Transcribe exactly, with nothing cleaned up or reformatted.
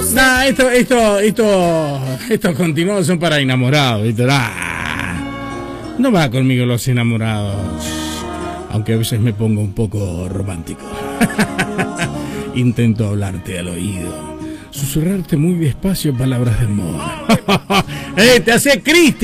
Nah, esto, esto, esto, estos continuos son para enamorados, ¿viste? Nah, no va conmigo los enamorados, aunque a veces me pongo un poco romántico. Intento hablarte al oído, susurrarte muy despacio palabras de amor. ¡Eh, te hace Cristian!